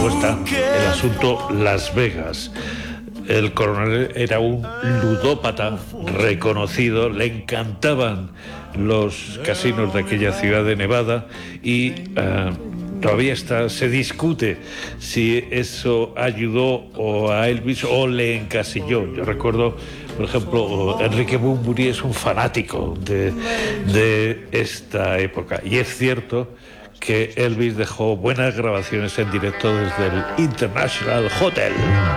luego está el asunto Las Vegas. El coronel era un ludópata reconocido, le encantaban los casinos de aquella ciudad de Nevada y todavía se discute si eso ayudó o a Elvis o le encasilló. Yo recuerdo, por ejemplo, Enrique Bunbury es un fanático de esta época, y es cierto que Elvis dejó buenas grabaciones en directo desde el International Hotel.